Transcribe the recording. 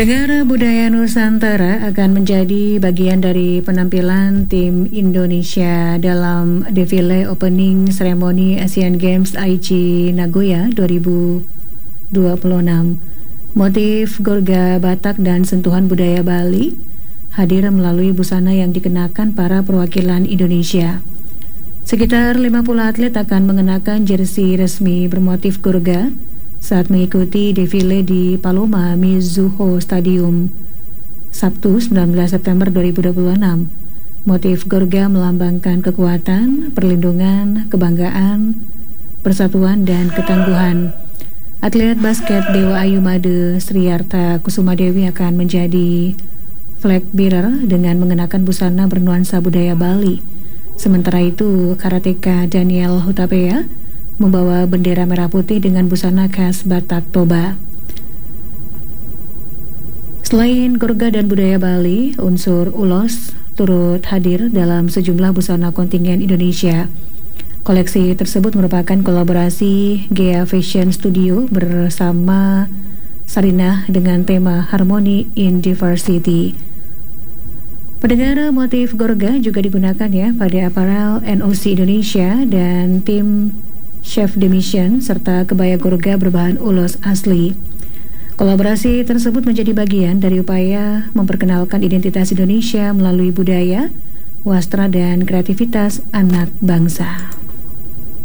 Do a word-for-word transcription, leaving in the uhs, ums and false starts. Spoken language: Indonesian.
Negara budaya Nusantara akan menjadi bagian dari penampilan tim Indonesia dalam defile opening seremoni Asian Games Aichi Nagoya dua ribu dua puluh enam. Motif Gorga Batak dan sentuhan budaya Bali hadir melalui busana yang dikenakan para perwakilan Indonesia. Sekitar lima puluh atlet akan mengenakan jersey resmi bermotif Gorga saat mengikuti defile di Paloma Mizuho Stadium Sabtu sembilan belas September dua ribu dua puluh enam. Motif Gorga melambangkan kekuatan, perlindungan, kebanggaan, persatuan, dan ketangguhan. Atlet basket Dewa Ayu Made Sriarta Kusuma Dewi akan menjadi flag bearer dengan mengenakan busana bernuansa budaya Bali. Sementara itu, karateka Daniel Hutapea membawa bendera merah putih dengan busana khas Batak Toba. Selain Gorga dan budaya Bali, unsur ulos turut hadir dalam sejumlah busana kontingen Indonesia. Koleksi tersebut merupakan kolaborasi Gea Fashion Studio bersama Sarinah dengan tema Harmony in Diversity. Pendengar, motif Gorga juga digunakan ya pada aparel N O C Indonesia dan tim Chef de Mission serta kebaya Gorga berbahan ulos asli. Kolaborasi tersebut menjadi bagian dari upaya memperkenalkan identitas Indonesia melalui budaya, wastra, dan kreativitas anak bangsa.